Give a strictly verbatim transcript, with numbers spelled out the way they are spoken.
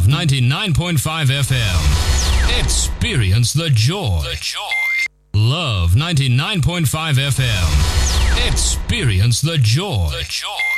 Love ninety-nine point five F M. Experience the joy. The joy. Love ninety-nine point five F M. Experience the joy. The joy.